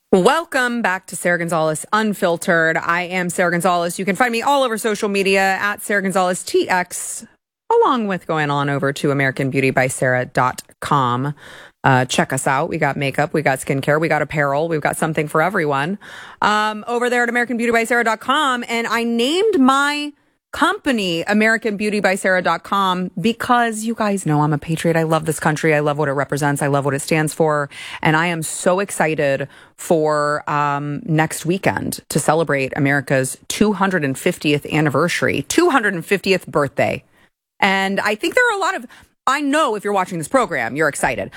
Welcome back to Sarah Gonzalez Unfiltered. I am Sarah Gonzalez. You can find me all over social media at Sarah Gonzalez TX, along with going on over to AmericanBeautyBySarah.com. Check us out. We got makeup, we got skincare, we got apparel, we've got something for everyone over there at AmericanBeautyBySarah.com. And I named my company AmericanBeautyBySarah.com because you guys know I'm a patriot. I love this country. I love what it represents. I love what it stands for. And I am so excited for next weekend to celebrate America's 250th anniversary, 250th birthday. And I think there are a lot of, I know if you're watching this program, you're excited.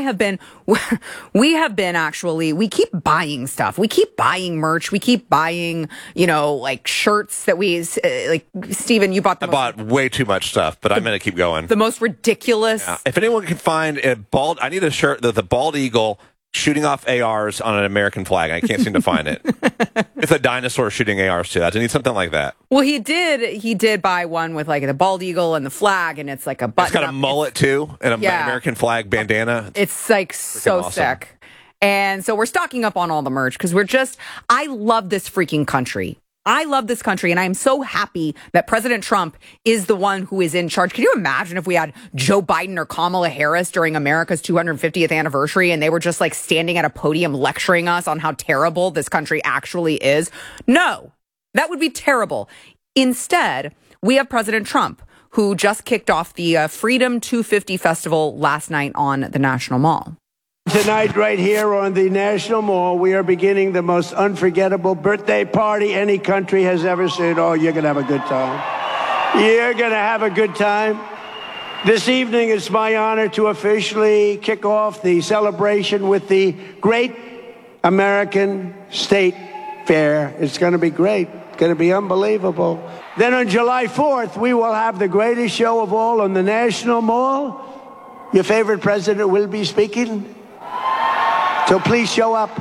We keep buying stuff. We keep buying merch. We keep buying, like shirts that like, Steven, you bought I bought way too much stuff, but I'm going to keep going. The most ridiculous. Yeah. If anyone can find I need a shirt that the bald eagle shooting off ARs on an American flag. I can't seem to find it. It's a dinosaur shooting ARs too. I need something like that. Well, he did buy one with like the bald eagle and the flag, and it's like a button. It's got a mullet too, and an American flag bandana. It's like so awesome. Sick. And so we're stocking up on all the merch because I love this freaking country. I love this country, and I'm so happy that President Trump is the one who is in charge. Can you imagine if we had Joe Biden or Kamala Harris during America's 250th anniversary and they were just like standing at a podium lecturing us on how terrible this country actually is? No, that would be terrible. Instead, we have President Trump, who just kicked off the Freedom 250 Festival last night on the National Mall. Tonight, right here on the National Mall, we are beginning the most unforgettable birthday party any country has ever seen. Oh, you're going to have a good time. You're going to have a good time. This evening, it's my honor to officially kick off the celebration with the Great American State Fair. It's going to be great. It's going to be unbelievable. Then on July 4th, we will have the greatest show of all on the National Mall. Your favorite president will be speaking. So please show up.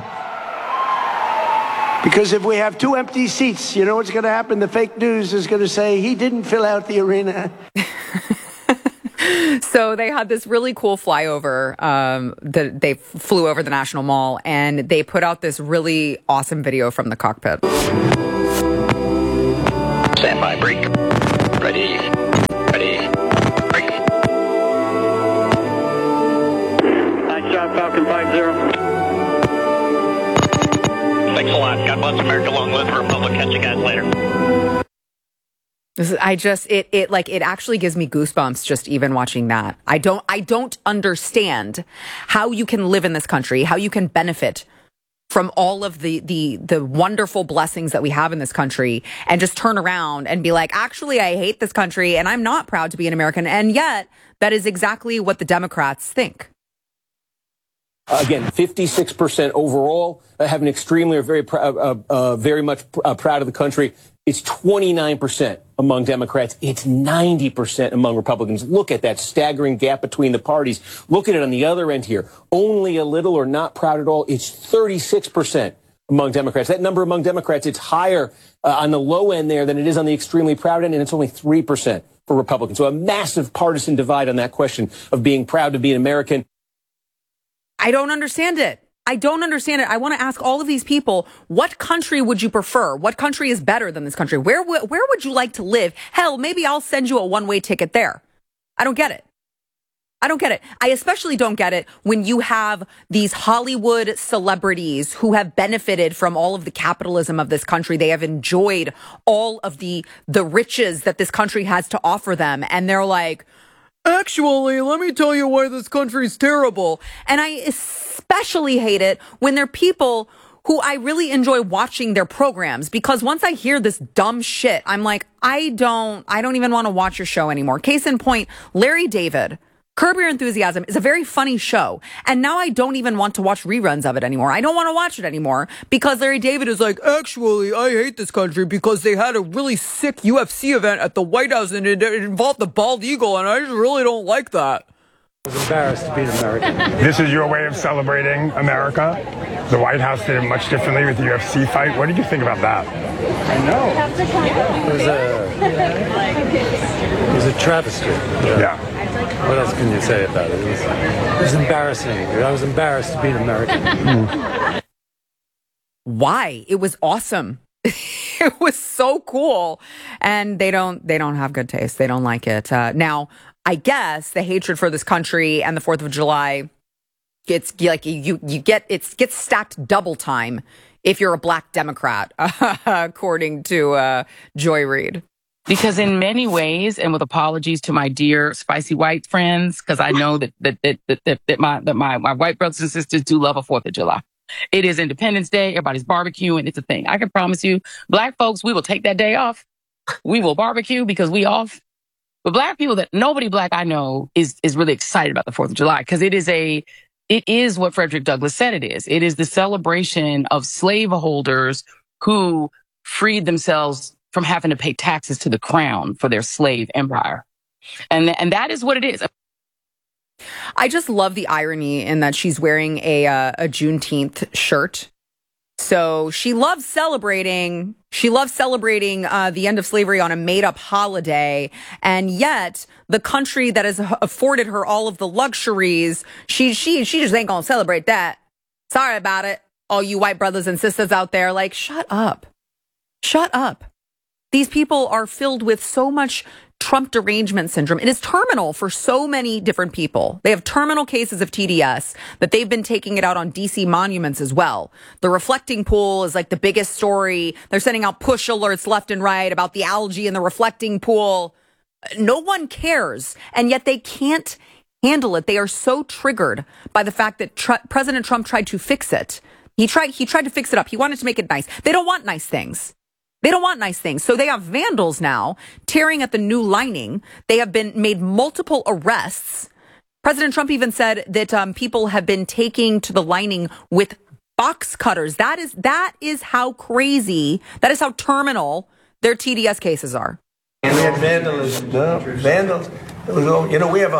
Because if we have two empty seats, you know what's going to happen? The fake news is going to say he didn't fill out the arena. So they had this really cool flyover that they flew over the National Mall, and they put out this really awesome video from the cockpit. Stand by, break. Ready, break. Nice job, Falcon 5-0. Thanks a lot. God bless America. Long live the Republic. Catch you guys later. It actually gives me goosebumps just even watching that. I don't understand how you can live in this country, how you can benefit from all of the wonderful blessings that we have in this country and just turn around and be like, actually, I hate this country and I'm not proud to be an American. And yet that is exactly what the Democrats think. Again, 56% overall have an extremely or very much proud of the country. It's 29% among Democrats. It's 90% among Republicans. Look at that staggering gap between the parties. Look at it on the other end here. Only a little or not proud at all. It's 36% among Democrats. That number among Democrats, it's higher on the low end there than it is on the extremely proud end, and it's only 3% for Republicans. So a massive partisan divide on that question of being proud to be an American. I don't understand it. I want to ask all of these people, what country would you prefer? What country is better than this country? Where would you like to live? Hell, maybe I'll send you a one-way ticket there. I don't get it. I especially don't get it when you have these Hollywood celebrities who have benefited from all of the capitalism of this country. They have enjoyed all of the riches that this country has to offer them. And they're like, actually, let me tell you why this country's terrible. And I especially hate it when they're people who I really enjoy watching their programs, because once I hear this dumb shit, I'm like, I don't even want to watch your show anymore. Case in point, Larry David, Curb Your Enthusiasm is a very funny show. And now I don't even want to watch reruns of it anymore. I don't want to watch it anymore because Larry David is like, actually, I hate this country because they had a really sick UFC event at the White House and it involved the bald eagle. And I just really don't like that. I was embarrassed to be an American. This is your way of celebrating America. The White House did it much differently with the UFC fight. What did you think about that? I know. It was a travesty. Yeah. What else can you say about it? It was embarrassing. I was embarrassed to be an American. why. It was awesome. It was so cool. And they don't have good taste. They don't like it. Now, I guess the hatred for this country and the 4th of July, it's like it gets stacked double time if you're a black Democrat, according to Joy Reid. Because in many ways, and with apologies to my dear spicy white friends, because I know that my white brothers and sisters do love a 4th of July. It is Independence Day. Everybody's barbecuing. It's a thing. I can promise you, black folks, we will take that day off. We will barbecue because we off. But black people, that nobody black I know is really excited about the 4th of July, because it is what Frederick Douglass said it is. It is the celebration of slaveholders who freed themselves from having to pay taxes to the crown for their slave empire. And that is what it is. I just love the irony in that she's wearing a Juneteenth shirt. So she loves celebrating. She loves celebrating the end of slavery on a made-up holiday, and yet the country that has afforded her all of the luxuries, she just ain't gonna celebrate that. Sorry about it, all you white brothers and sisters out there. Like, shut up, shut up. These people are filled with so much Trump derangement syndrome. It is terminal for so many different people. They have terminal cases of TDS that they've been taking it out on DC monuments as well. The reflecting pool is like the biggest story. They're sending out push alerts left and right about the algae in the reflecting pool. No one cares. And yet they can't handle it. They are so triggered by the fact that President Trump tried to fix it. He tried to fix it up. He wanted to make it nice. They don't want nice things. They don't want nice things. So they have vandals now tearing at the new lining. They have been made multiple arrests. President Trump even said that people have been taking to the lining with box cutters. That is how crazy, that is how terminal their TDS cases are. And we had vandalism. No, vandals. You know, we have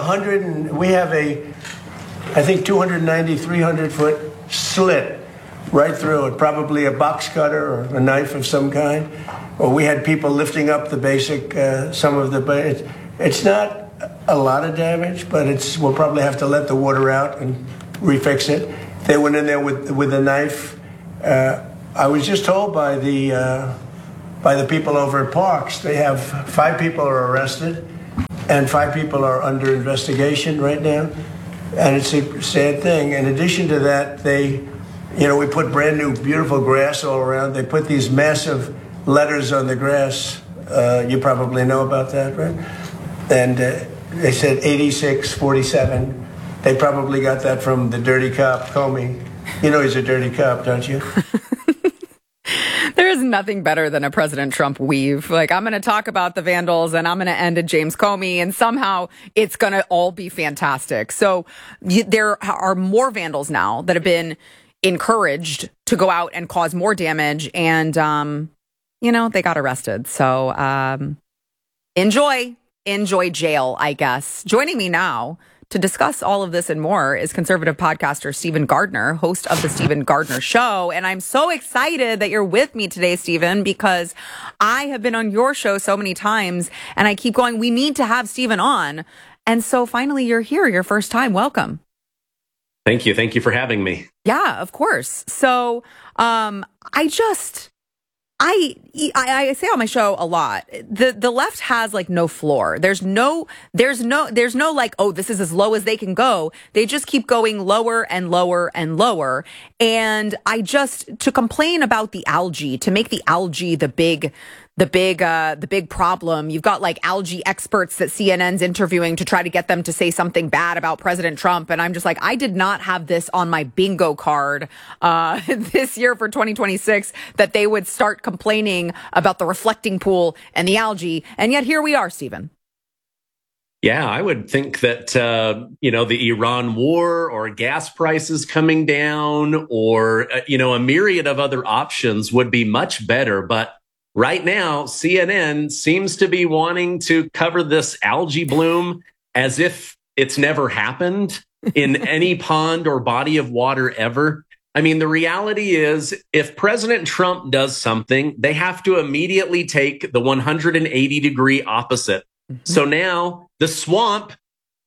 I think 290, 300-foot slit right through it, probably a box cutter or a knife of some kind. Or we had people lifting up the basic, it's not a lot of damage, but we'll probably have to let the water out and refix it. They went in there with a knife. I was just told by the people over at Parks, they have 5 people are arrested and 5 people are under investigation right now. And it's a sad thing. In addition to that, we put brand new, beautiful grass all around. They put these massive letters on the grass. You probably know about that, right? And they said 8647. They probably got that from the dirty cop, Comey. You know he's a dirty cop, don't you? There is nothing better than a President Trump weave. Like, I'm going to talk about the vandals and I'm going to end at James Comey, and somehow it's going to all be fantastic. So there are more vandals now that have been encouraged to go out and cause more damage, and they got arrested. So enjoy jail, I guess. Joining me now to discuss all of this and more is conservative podcaster Stephen Gardner, host of the Stephen Gardner Show. And I'm so excited that you're with me today, Stephen, because I have been on your show so many times and I keep going, we need to have Stephen on. And so finally you're here, your first time. Welcome. Thank you. Thank you for having me. Yeah, of course. So I say on my show a lot, the left has like no floor. There's no like, oh, this is as low as they can go. They just keep going lower and lower and lower. And to complain about the algae, to make the algae the big problem. You've got like algae experts that CNN's interviewing to try to get them to say something bad about President Trump. And I'm just like, I did not have this on my bingo card this year for 2026, that they would start complaining about the reflecting pool and the algae. And yet here we are, Stephen. Yeah, I would think that, the Iran war or gas prices coming down or, a myriad of other options would be much better. But right now, CNN seems to be wanting to cover this algae bloom as if it's never happened in any pond or body of water ever. I mean, the reality is, if President Trump does something, they have to immediately take the 180-degree opposite. Mm-hmm. So now the swamp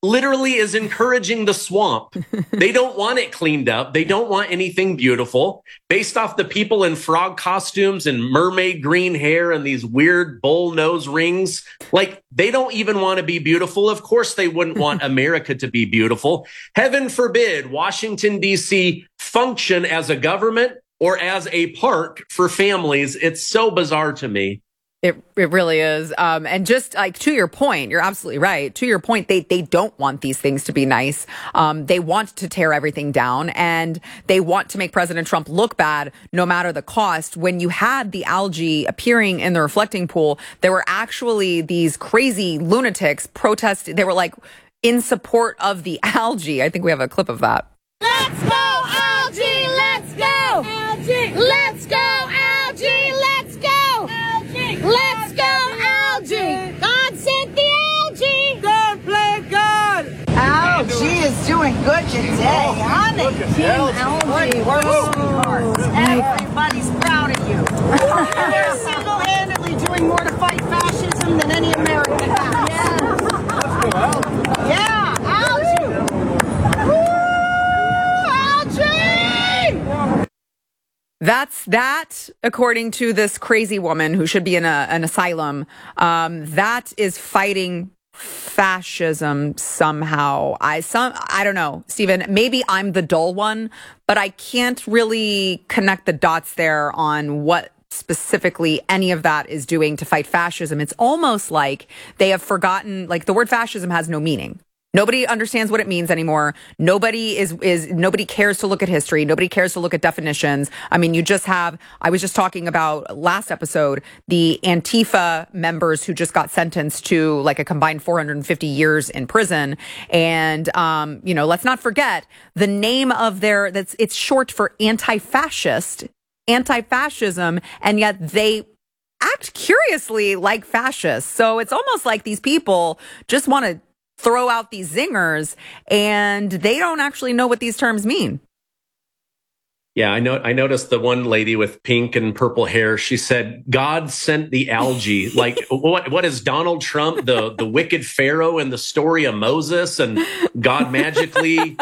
literally is encouraging the swamp. They don't want it cleaned up. They don't want anything beautiful. Based off the people in frog costumes and mermaid green hair and these weird bull nose rings, like they don't even want to be beautiful. Of course, they wouldn't want America to be beautiful. Heaven forbid Washington, D.C. function as a government or as a park for families. It's so bizarre to me. It really is. And just like to your point, you're absolutely right. To your point, they don't want these things to be nice. They want to tear everything down, and they want to make President Trump look bad no matter the cost. When you had the algae appearing in the reflecting pool, there were actually these crazy lunatics protesting. They were like in support of the algae. I think we have a clip of that. Let's go, algae! Let's go! Algae! Let's go, algae! Let's go! Algae! Let's go, algae! God sent the algae! God play God! Algae is doing good today, honey. Team Algae, we're sweethearts. Everybody's proud of you. They're single-handedly doing more to fight fascism than any American has. Yeah, algae! That, according to this crazy woman who should be in an asylum, that is fighting fascism somehow. I don't know, Stephen, maybe I'm the dull one, but I can't really connect the dots there on what specifically any of that is doing to fight fascism. It's almost like they have forgotten, like the word fascism has no meaning. Nobody understands what it means anymore. Nobody cares to look at history. Nobody cares to look at definitions. I mean, I was just talking about last episode, the Antifa members who just got sentenced to like a combined 450 years in prison. And, let's not forget the name of it's short for anti-fascism, and yet they act curiously like fascists. So it's almost like these people just want to throw out these zingers, and they don't actually know what these terms mean. Yeah, I noticed the one lady with pink and purple hair. She said, "God sent the algae." Like, what is Donald Trump, the wicked Pharaoh in the story of Moses, and God magically,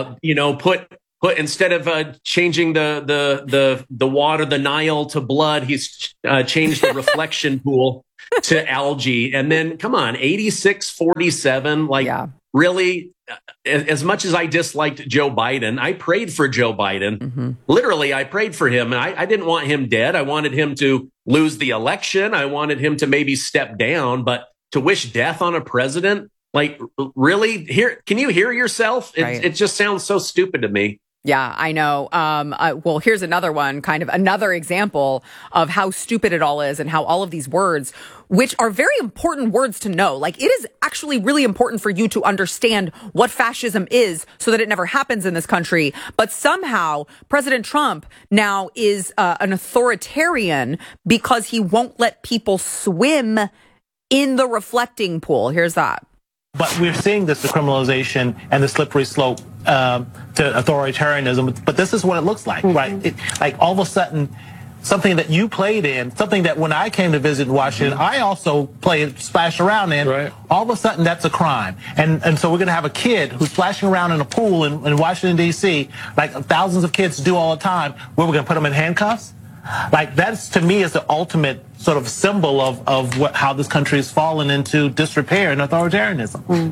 put instead of changing the water, the Nile to blood, he's changed the reflection pool to algae. And then, come on, 86-47. Like, really, as much as I disliked Joe Biden, I prayed for Joe Biden. Mm-hmm. Literally, I prayed for him. And I didn't want him dead. I wanted him to lose the election. I wanted him to maybe step down. But to wish death on a president, like, really? Can you hear yourself? It just sounds so stupid to me. Yeah, I know. Well, here's another one, kind of another example of how stupid it all is and how all of these words, which are very important words to know. Like, it is actually really important for you to understand what fascism is so that it never happens in this country. But somehow President Trump now is an authoritarian because he won't let people swim in the reflecting pool. Here's that. But we're seeing this decriminalization and the slippery slope to authoritarianism. But this is what it looks like, right? Like all of a sudden, something that you played in, something that when I came to visit Washington, I also splashed around in. Right. All of a sudden, that's a crime. And so we're going to have a kid who's splashing around in a pool in Washington, D.C., like thousands of kids do all the time, where we're going to put them in handcuffs? Like, that's, to me, is the ultimate sort of symbol of how this country has fallen into disrepair and authoritarianism.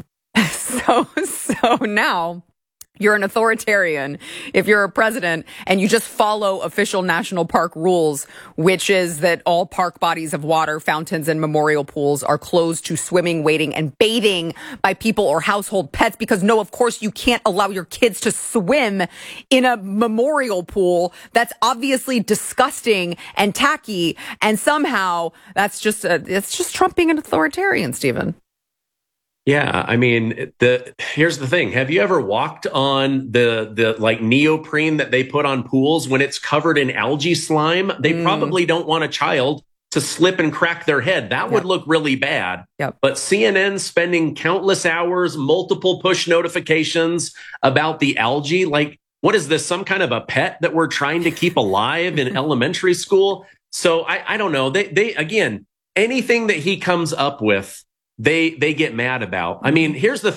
So now you're an authoritarian if you're a president and you just follow official national park rules, which is that all park bodies of water, fountains, and memorial pools are closed to swimming, wading, and bathing by people or household pets. Because no, of course, you can't allow your kids to swim in a memorial pool. That's obviously disgusting and tacky. And somehow it's just Trump being an authoritarian, Stephen. Yeah, I mean, here's the thing. Have you ever walked on the like neoprene that they put on pools when it's covered in algae slime? They probably don't want a child to slip and crack their head. That would look really bad. Yep. But CNN spending countless hours, multiple push notifications about the algae. Like, what is this? Some kind of a pet that we're trying to keep alive in elementary school? So I don't know. They again, anything that he comes up with, they get mad about. I mean, here's the thing.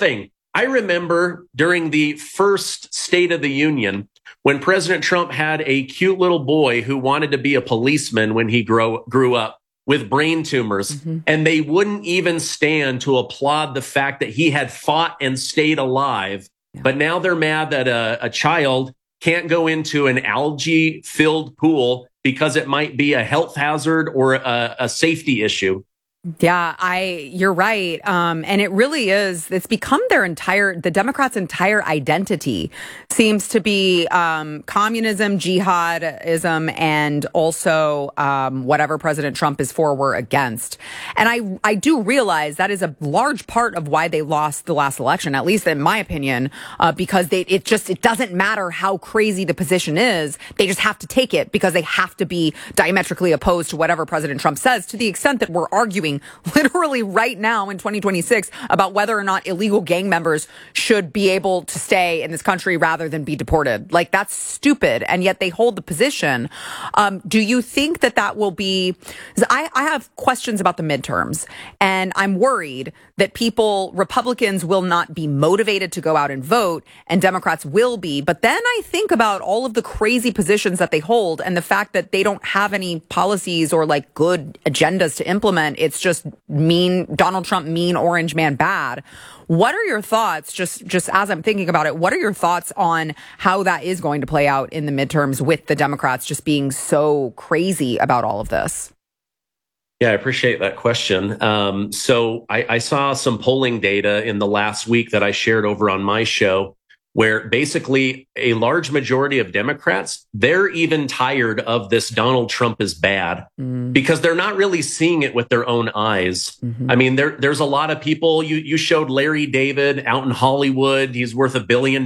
I remember during the first State of the Union when President Trump had a cute little boy who wanted to be a policeman when he grew up with brain tumors, and they wouldn't even stand to applaud the fact that he had fought and stayed alive. Yeah. But now they're mad that a child can't go into an algae-filled pool because it might be a health hazard or a safety issue. Yeah, you're right. And it really is, it's become the Democrats' entire identity seems to be, communism, jihadism, and also, whatever President Trump is for, we're against. And I do realize that is a large part of why they lost the last election, at least in my opinion, because it doesn't matter how crazy the position is. They just have to take it because they have to be diametrically opposed to whatever President Trump says, to the extent that we're arguing literally right now in 2026 about whether or not illegal gang members should be able to stay in this country rather than be deported. Like, that's stupid. And yet they hold the position. Do you think that will be, I have questions about the midterms, and I'm worried that Republicans will not be motivated to go out and vote, and Democrats will be. But then I think about all of the crazy positions that they hold and the fact that they don't have any policies or like good agendas to implement. It's just mean Donald Trump, mean orange man bad. What are your thoughts, just as I'm thinking about it, what are your thoughts on how that is going to play out in the midterms with the Democrats just being so crazy about all of this? Yeah, I appreciate that question. So I saw some polling data in the last week that I shared over on my show, where basically a large majority of Democrats, they're even tired of this Donald Trump is bad because they're not really seeing it with their own eyes. I mean, there's a lot of people, you showed Larry David out in Hollywood. He's worth $1 billion.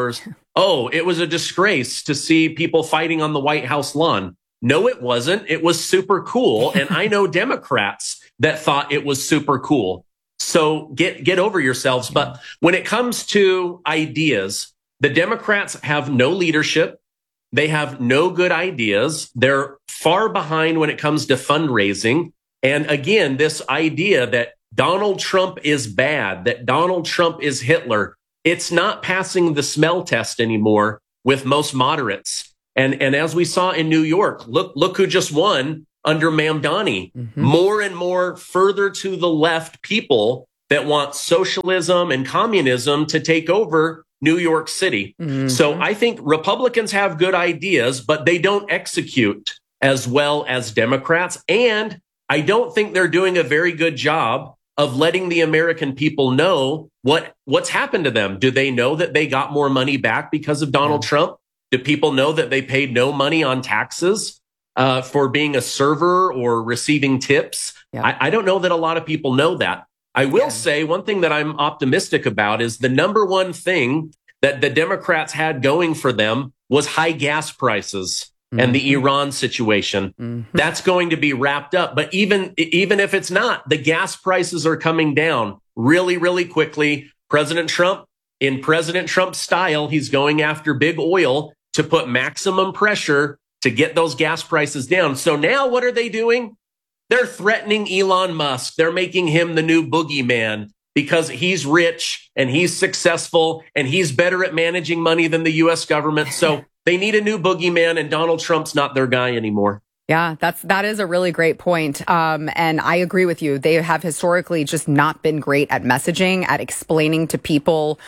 Oh, it was a disgrace to see people fighting on the White House lawn. No, it wasn't. It was super cool. And I know Democrats that thought it was super cool. So get over yourselves. But when it comes to ideas, the Democrats have no leadership. They have no good ideas. They're far behind when it comes to fundraising. And again, this idea that Donald Trump is bad, that Donald Trump is Hitler, it's not passing the smell test anymore with most moderates. And as we saw in New York, look who just won under Mamdani. More and more further to the left people that want socialism and communism to take over New York City. So I think Republicans have good ideas, but they don't execute as well as Democrats. And I don't think they're doing a very good job of letting the American people know what's happened to them. Do they know that they got more money back because of Donald Trump? Do people know that they paid no money on taxes for being a server or receiving tips? I don't know that a lot of people know that. I will say one thing that I'm optimistic about is the number one thing that the Democrats had going for them was high gas prices and the Iran situation. That's going to be wrapped up. But even if it's not, the gas prices are coming down really, really quickly. President Trump, in President Trump style, he's going after big oil to put maximum pressure to get those gas prices down. So now what are they doing? They're threatening Elon Musk. They're making him the new boogeyman because he's rich and he's successful and he's better at managing money than the U.S. government. So they need a new boogeyman, and Donald Trump's not their guy anymore. Yeah, that is a really great point. And I agree with you. They have historically just not been great at messaging, at explaining to people,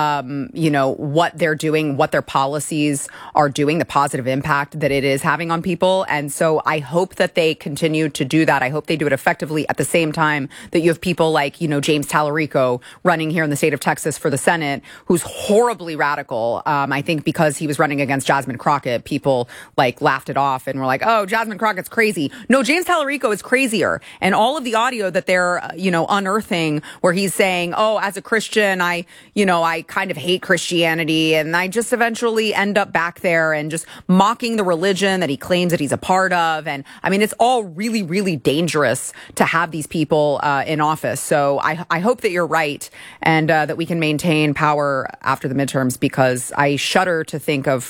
what they're doing, what their policies are doing, the positive impact that it is having on people. And so I hope that they continue to do that. I hope they do it effectively at the same time that you have people like, James Tallarico running here in the state of Texas for the Senate, who's horribly radical. I think because he was running against Jasmine Crockett, people laughed it off and were like, oh, Jasmine Crockett's crazy. No, James Tallarico is crazier. And all of the audio that they're, unearthing where he's saying, oh, as a Christian, I kind of hate Christianity. And I just eventually end up back there and just mocking the religion that he claims that he's a part of. And I mean, it's all really, really dangerous to have these people in office. So I hope that you're right and that we can maintain power after the midterms, because I shudder to think of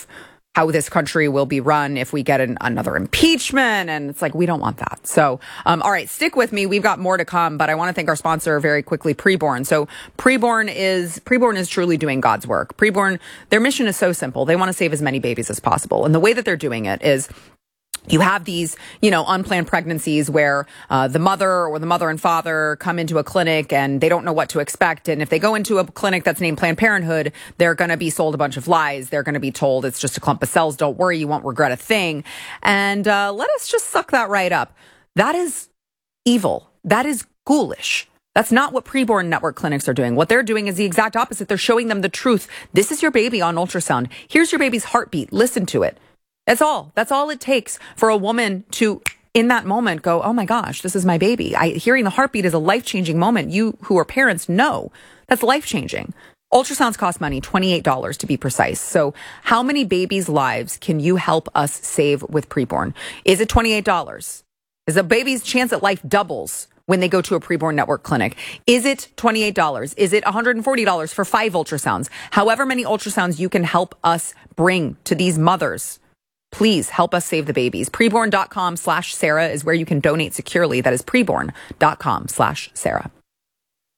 how this country will be run if we get another impeachment. And it's like, we don't want that. So, all right, stick with me. We've got more to come, but I want to thank our sponsor very quickly, Preborn. So Preborn is truly doing God's work. Preborn, their mission is so simple. They want to save as many babies as possible. And the way that they're doing it is, you have these, unplanned pregnancies where the mother or the mother and father come into a clinic and they don't know what to expect. And if they go into a clinic that's named Planned Parenthood, they're going to be sold a bunch of lies. They're going to be told it's just a clump of cells. Don't worry, you won't regret a thing. And let us just suck that right up. That is evil. That is ghoulish. That's not what preborn network clinics are doing. What they're doing is the exact opposite. They're showing them the truth. This is your baby on ultrasound. Here's your baby's heartbeat. Listen to it. That's all. That's all it takes for a woman to, in that moment, go, oh my gosh, this is my baby. Hearing the heartbeat is a life-changing moment. You who are parents know that's life-changing. Ultrasounds cost money, $28 to be precise. So how many babies' lives can you help us save with preborn? Is it $28? Is a baby's chance at life doubles when they go to a preborn network clinic? Is it $28? Is it $140 for 5 ultrasounds? However many ultrasounds you can help us bring to these mothers, please help us save the babies. Preborn.com/Sarah is where you can donate securely. That is preborn.com/Sarah.